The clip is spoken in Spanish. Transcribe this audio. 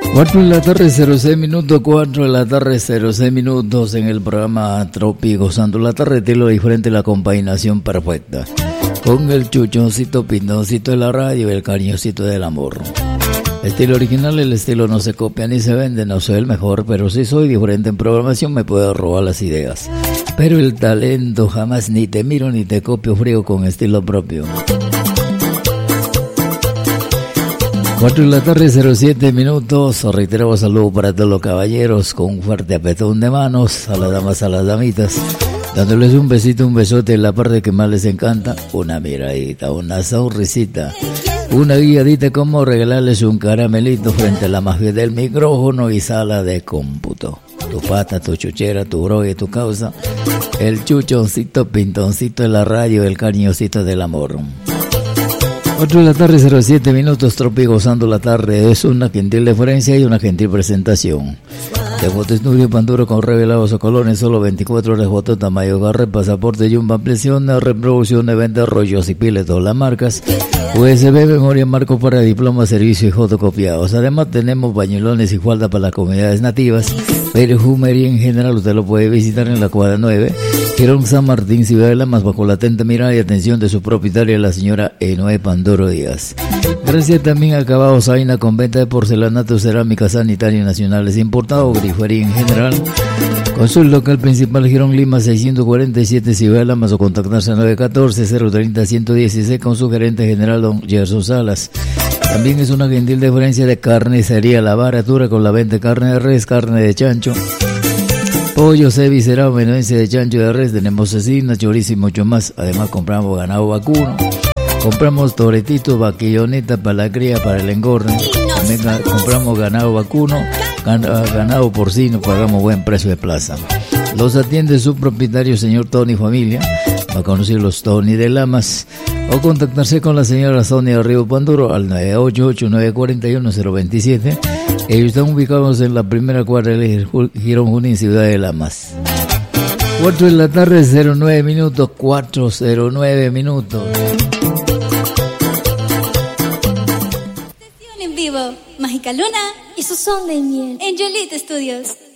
4 de la tarde, 06 minutos, 4 de la tarde, 06 minutos en el programa Tropi, gozando la tarde, estilo diferente, la compañación perfecta. Con el chuchoncito, pintoncito de la radio y el cariñosito del amor. Estilo original, el estilo no se copia ni se vende, no soy el mejor, pero si soy diferente en programación me puedo robar las ideas. Pero el talento jamás ni te miro ni te copio, frío con estilo propio. 4 de la tarde, 07 minutos, reiteramos saludo para todos los caballeros, con un fuerte apretón de manos, a las damas, a las damitas, dándoles un besito, un besote en la parte que más les encanta, una miradita, una sonrisita, una guiadita, como regalarles un caramelito frente a la magia del micrófono y sala de cómputo. Tu pata, tu chuchera, tu brogue, tu causa, el chuchoncito, pintoncito de la radio, el cariñosito del amor. 4 de la tarde, 07 minutos, Tropi, gozando la tarde. Es una gentil deferencia y una gentil presentación. De Botestudio Panduro con revelados o colores, solo 24 horas, foto, tamaño, garre, pasaporte y un ampliación, reproducción de venta, rollos y piles, todas las marcas. USB, memoria, marco para diploma, servicio y fotocopiados. Además tenemos bañuelones y falda para las comunidades nativas. Perfumería en general, usted lo puede visitar en la cuadra 9. Girón San Martín, Ciudad de Lamas, bajo la atenta mirada y atención de su propietaria, la señora Enoe Panduro Díaz. Gracias también a Acabados Aina, con venta de porcelanato, cerámica, sanitaria nacionales importado, grifería en general. Con su local principal, Girón Lima 647, Ciudad de Lamas, o contactarse al 914-030-116 con su gerente general, don Gerson Salas. También es una gentil deferencia de carnicería La Baratura, con la venta de carne de res, carne de chancho, pollo, viscerado, menudencia de chancho, de res, tenemos cecina, chorizo y mucho más. Además compramos ganado vacuno, compramos toretitos, vaquilloneta para la cría, para el engorde. También compramos ganado vacuno, ganado porcino, pagamos buen precio de plaza. Los atiende su propietario, señor Tony Familia, va a conocer los Tony de Lamas, o contactarse con la señora Sonia Río Panduro al 988-941-027. Ellos están ubicados en la primera cuadra del Girón Junín, Ciudad de Lamas. 4 de la tarde, 09 minutos, 4:09 minutos. En vivo, Mágica Luna y su son de miel. Angelita Studios.